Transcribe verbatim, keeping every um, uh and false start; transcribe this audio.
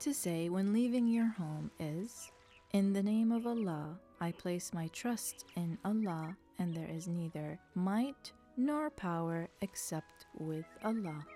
to say when leaving your home is, "In the name of Allah, I place my trust in Allah, and there is neither might nor power except with Allah."